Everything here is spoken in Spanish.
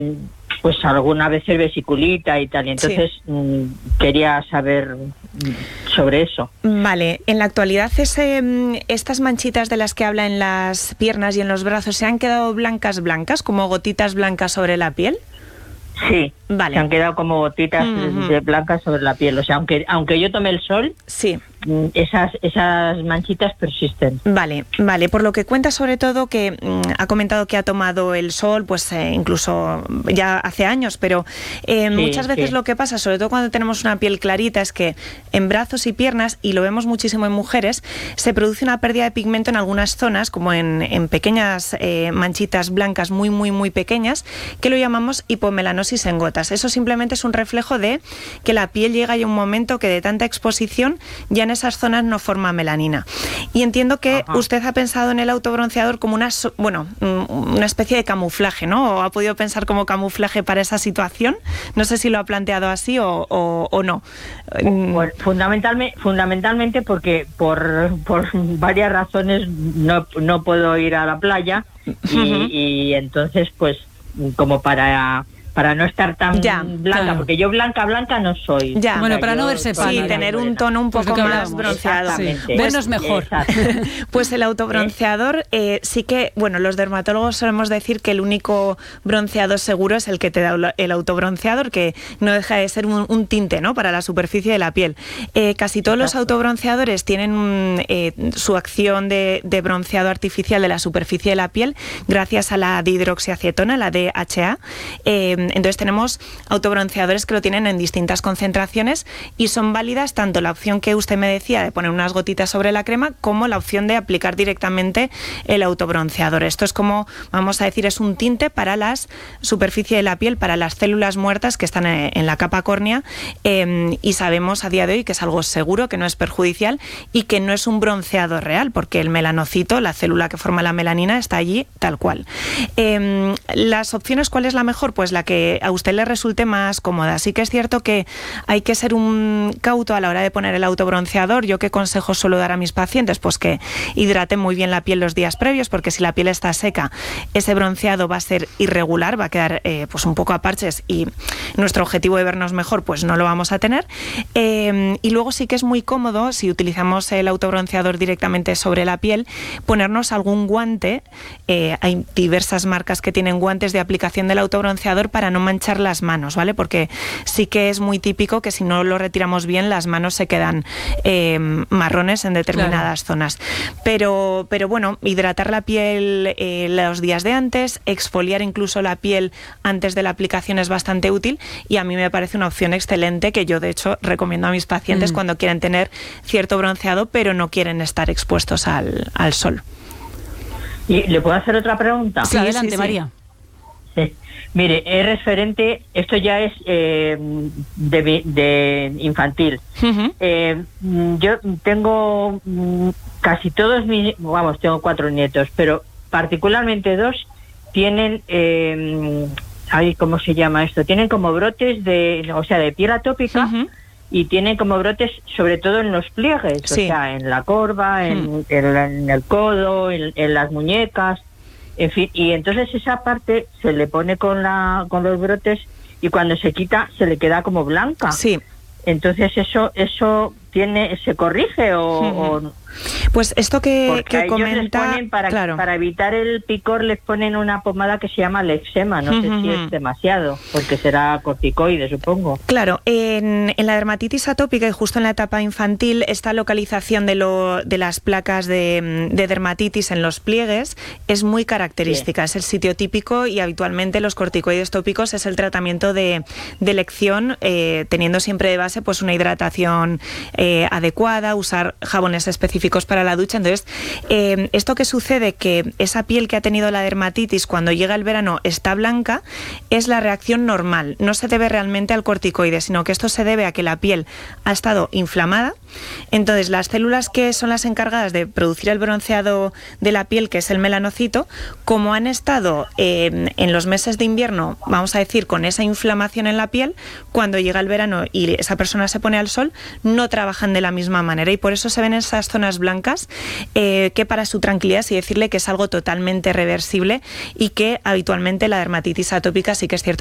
pues alguna vez vesiculita y tal, y entonces quería saber sobre eso. Vale, en la actualidad estas manchitas de las que habla en las piernas y en los brazos, ¿se han quedado blancas, como gotitas blancas sobre la piel? Sí, vale. Se han quedado como gotitas de blancas sobre la piel. O sea, aunque yo tome el sol, sí, esas manchitas persisten. Vale. Por lo que cuenta, sobre todo, que ha comentado que ha tomado el sol, pues incluso ya hace años, pero muchas veces lo que pasa, sobre todo cuando tenemos una piel clarita, es que en brazos y piernas, y lo vemos muchísimo en mujeres, se produce una pérdida de pigmento en algunas zonas, como en pequeñas manchitas blancas muy, muy, muy pequeñas, que lo llamamos hipomelanosis en gotas. Eso simplemente es un reflejo de que la piel llega ya un momento que de tanta exposición ya en esas zonas no forma melanina. Y entiendo que usted ha pensado en el autobronceador como una especie de camuflaje, ¿no? ¿O ha podido pensar como camuflaje para esa situación? No sé si lo ha planteado así o no. Pues fundamentalmente porque por varias razones no puedo ir a la playa y entonces pues como para no estar tan blanca, porque yo blanca no soy. Bueno, para no verse pálida. Sí, tener un tono un poco más bronceado. Sí. Vernos mejor. Pues el autobronceador sí que, bueno, los dermatólogos solemos decir que el único bronceado seguro es el que te da el autobronceador, que no deja de ser un tinte, ¿no?, para la superficie de la piel. Casi todos los autobronceadores tienen su acción de bronceado artificial de la superficie de la piel gracias a la dihidroxiacetona, la DHA. Entonces tenemos autobronceadores que lo tienen en distintas concentraciones y son válidas tanto la opción que usted me decía de poner unas gotitas sobre la crema como la opción de aplicar directamente el autobronceador. Esto es como, vamos a decir, es un tinte para la superficie de la piel, para las células muertas que están en la capa córnea, y sabemos a día de hoy que es algo seguro, que no es perjudicial y que no es un bronceado real, porque el melanocito, la célula que forma la melanina, está allí tal cual. Las opciones, ¿cuál es la mejor? Pues la que a usted le resulte más cómoda. Sí que es cierto que hay que ser un cauto a la hora de poner el autobronceador. ¿Yo qué consejos suelo dar a mis pacientes? Pues que hidraten muy bien la piel los días previos, porque si la piel está seca, ese bronceado va a ser irregular, va a quedar pues un poco a parches y nuestro objetivo de vernos mejor pues no lo vamos a tener. Y luego sí que es muy cómodo, si utilizamos el autobronceador directamente sobre la piel, ponernos algún guante. Hay diversas marcas que tienen guantes de aplicación del autobronceador para no manchar las manos, ¿vale? Porque sí que es muy típico que si no lo retiramos bien, las manos se quedan marrones en determinadas zonas. Pero bueno, hidratar la piel los días de antes, exfoliar incluso la piel antes de la aplicación es bastante útil, y a mí me parece una opción excelente que yo de hecho recomiendo a mis pacientes cuando quieren tener cierto bronceado pero no quieren estar expuestos al sol. ¿Y le puedo hacer otra pregunta? Sí, adelante, María. Sí. Mire, es referente, esto ya es de infantil. Yo tengo casi todos tengo 4 nietos, pero particularmente 2 tienen, ¿cómo se llama esto? Tienen como brotes de piel atópica, y tienen como brotes sobre todo en los pliegues, o sea, en la corva, en el codo, en las muñecas. En fin, y entonces esa parte se le pone con los brotes y cuando se quita se le queda como blanca. Sí. Entonces eso se corrige o Pues esto que comenta, les ponen para evitar el picor, les ponen una pomada que se llama Lexema. No sé si es demasiado, porque será corticoide, supongo. Claro, en la dermatitis atópica y justo en la etapa infantil, esta localización de las placas de dermatitis en los pliegues es muy característica. Es el sitio típico y habitualmente los corticoides tópicos es el tratamiento de elección, teniendo siempre de base pues una hidratación adecuada, usar jabones específicos para la ducha. Entonces, esto que sucede, que esa piel que ha tenido la dermatitis cuando llega el verano está blanca, es la reacción normal. No se debe realmente al corticoide, sino que esto se debe a que la piel ha estado inflamada Entonces, las células que son las encargadas de producir el bronceado de la piel, que es el melanocito, como han estado en los meses de invierno, vamos a decir, con esa inflamación en la piel, cuando llega el verano y esa persona se pone al sol, no trabajan de la misma manera y por eso se ven esas zonas blancas, que para su tranquilidad sí decirle que es algo totalmente reversible y que habitualmente la dermatitis atópica sí que es cierto